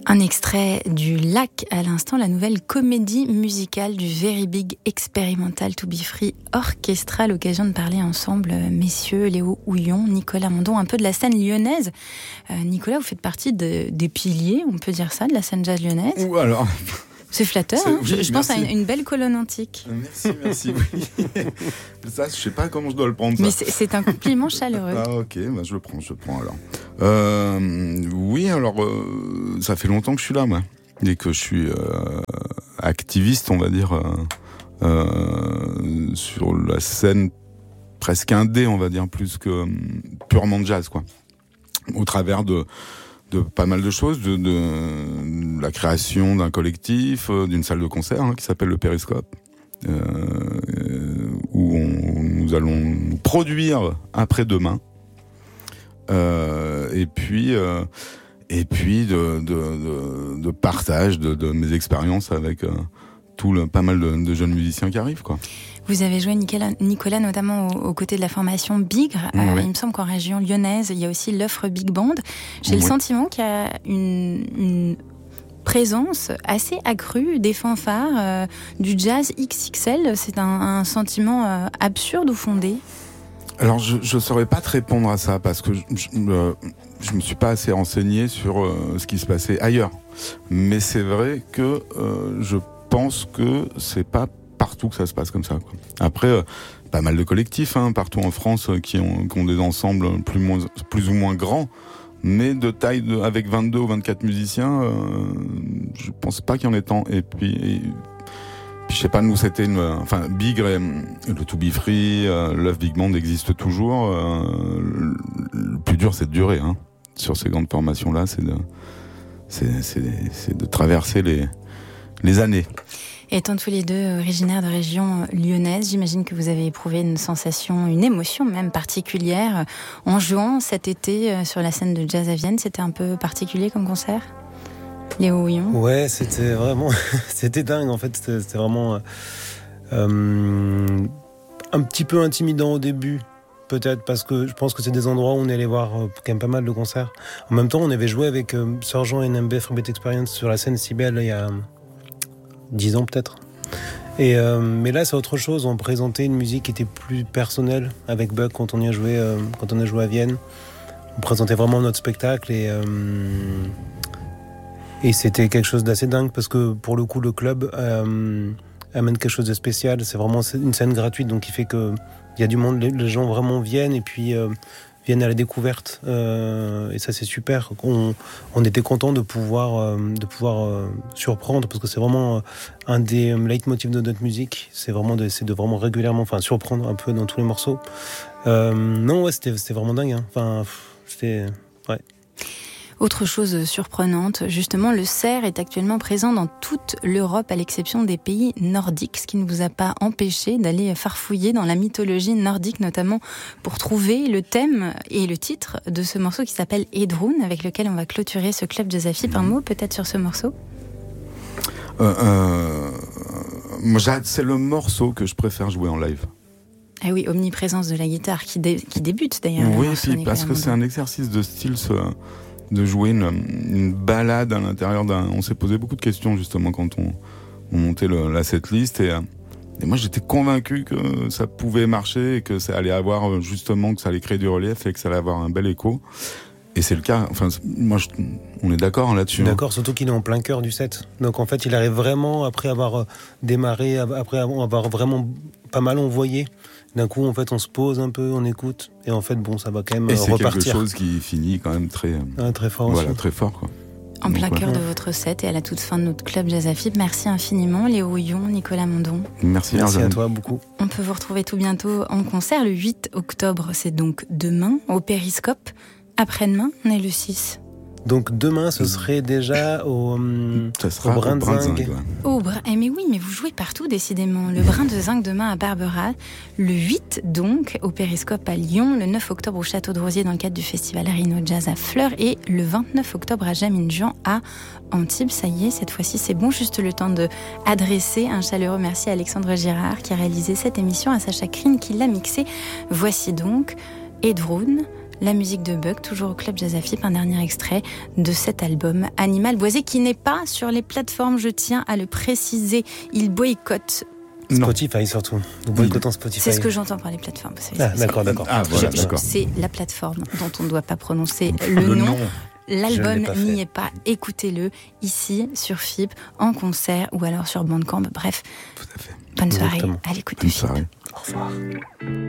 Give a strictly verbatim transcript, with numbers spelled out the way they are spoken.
Un extrait du Lac à l'instant, la nouvelle comédie musicale du Very Big Experimental To Be Free Orchestra. L'occasion de parler ensemble, messieurs Léo Houillon, Nicolas Mondon, un peu de la scène lyonnaise. Euh, Nicolas, vous faites partie de, des piliers, on peut dire ça, de la scène jazz lyonnaise. Ou alors... C'est flatteur, c'est, hein oui, je, je pense à une, une belle colonne antique. Merci, merci. Oui. Ça, je sais pas comment je dois le prendre. Ça. Mais c'est, c'est un compliment chaleureux. Ah ok, bah, je le prends, je le prends alors. Euh, oui, alors euh, ça fait longtemps que je suis là, moi, et que je suis euh, activiste, on va dire, euh, euh, sur la scène presque indé, on va dire, plus que euh, purement de jazz, quoi. Au travers de de pas mal de choses, de, de la création d'un collectif, euh, d'une salle de concert hein, qui s'appelle le Périscope, euh, où on, nous allons produire après-demain, euh, et puis euh, et puis de, de, de, de partage de, de mes expériences avec euh, tout le, pas mal de, de jeunes musiciens qui arrivent, quoi. Vous avez joué, Nicolas, Nicolas notamment aux, aux côtés de la formation Bigre. Oui. Euh, il me semble qu'en région lyonnaise, il y a aussi l'Offre Big Band. J'ai oui. le sentiment qu'il y a une, une présence assez accrue des fanfares, euh, du jazz X X L. C'est un, un sentiment euh, absurde ou fondé ? Alors, je ne saurais pas te répondre à ça parce que je, je, euh, je me suis pas assez renseigné sur euh, ce qui se passait ailleurs. Mais c'est vrai que euh, je pense que c'est pas partout que ça se passe comme ça, quoi. Après, euh, pas mal de collectifs hein, partout en France euh, qui, ont, qui ont des ensembles plus, moins, plus ou moins grands, mais de taille de, avec vingt-deux ou vingt-quatre musiciens, euh, je pense pas qu'il y en ait tant. Et puis, et, puis je sais pas, nous c'était une, enfin Bigre, et, le To Be Free, euh, Love Big Band existe toujours. Euh, le, le plus dur, c'est de durer hein, sur ces grandes formations-là, c'est de, c'est, c'est, c'est de traverser les, les années. Étant tous les deux originaires de région lyonnaise, j'imagine que vous avez éprouvé une sensation, une émotion même particulière en jouant cet été sur la scène de Jazz à Vienne. C'était un peu particulier comme concert, Léo Houillon ? Ouais, c'était vraiment, c'était dingue en fait. C'était, c'était vraiment euh, un petit peu intimidant au début. Peut-être parce que je pense que c'est des endroits où on est allé voir euh, quand même pas mal de concerts. En même temps, on avait joué avec euh, Sir Jean et N M B Freebeat Experience sur la scène Cybèle il y a dix ans peut-être. Et euh, mais là c'est autre chose, on présentait une musique qui était plus personnelle avec Buck quand on y a joué, euh, quand on a joué à Vienne. On présentait vraiment notre spectacle et euh, et c'était quelque chose d'assez dingue parce que pour le coup le club euh, amène quelque chose de spécial. C'est vraiment une scène gratuite donc qui fait que il y a du monde, les gens vraiment viennent et puis euh, viennent à la découverte euh, et ça c'est super. On, on était content de pouvoir euh, de pouvoir euh, surprendre parce que c'est vraiment euh, un des euh, leitmotifs de notre musique. C'est vraiment de, c'est de vraiment régulièrement, enfin surprendre un peu dans tous les morceaux. Euh, non ouais c'était c'était vraiment dingue. Hein. Enfin c'était ouais. Autre chose surprenante, justement, le cerf est actuellement présent dans toute l'Europe à l'exception des pays nordiques, ce qui ne vous a pas empêché d'aller farfouiller dans la mythologie nordique, notamment pour trouver le thème et le titre de ce morceau qui s'appelle Edrun, avec lequel on va clôturer ce club Jazz à Fibre. Un mot peut-être sur ce morceau ? euh, euh, moi, c'est le morceau que je préfère jouer en live. Ah oui, omniprésence de la guitare qui, dé, qui débute d'ailleurs. Oui, puis, parce que c'est un exercice de style... Ce... de jouer une, une balade à l'intérieur d'un... On s'est posé beaucoup de questions justement quand on, on montait le, la setlist et, et moi j'étais convaincu que ça pouvait marcher et que ça allait avoir justement, que ça allait créer du relief et que ça allait avoir un bel écho. Et c'est le cas, enfin moi je, on est d'accord là-dessus. D'accord, surtout qu'il est en plein cœur du set. Donc en fait il arrive vraiment, après avoir démarré, après avoir vraiment pas mal envoyé, d'un coup en fait on se pose un peu, on écoute et en fait bon ça va quand même et c'est repartir. C'est quelque chose qui finit quand même très ah, très fort voilà aussi. Très fort quoi. En Donc, plein ouais. cœur de votre set et à la toute fin de notre club Jazz à Fibre. Merci infiniment Léo Houillon, Nicolas Mondon. Merci, Merci à toi beaucoup. On peut vous retrouver tout bientôt en concert le huit octobre, c'est donc demain au Périscope. Après-demain, on est le six. Donc demain, ce serait déjà au, hum, ça sera au Brin de Zinc. Ouais. Au Brin, eh mais oui, mais vous jouez partout décidément. Le Brin de Zinc demain à Barbera, le huit donc au Périscope à Lyon, le neuf octobre au Château de Rosiers dans le cadre du festival Rhino Jazz à Fleurs et le vingt-neuf octobre à Jamine-Jean à Antibes. Ça y est, cette fois-ci c'est bon, juste le temps de adresser un chaleureux merci à Alexandre Girard qui a réalisé cette émission, à Sacha Krine qui l'a mixée. Voici donc Edrun, la musique de Buck, toujours au Club Jazz à F I P, un dernier extrait de cet album Animal Boisé qui n'est pas sur les plateformes, je tiens à le préciser. Il boycotte Spotify non. surtout. Nous boycottons Spotify. C'est ce que j'entends par les plateformes. Vous savez, ah, d'accord, d'accord. Ah, voilà, d'accord. C'est la plateforme dont on ne doit pas prononcer le, le nom. nom. L'album n'y est pas. Écoutez-le ici sur F I P, en concert ou alors sur Bandcamp. Bref, tout à fait. Bonne soirée Exactement. à l'écoute de F I P. Au revoir.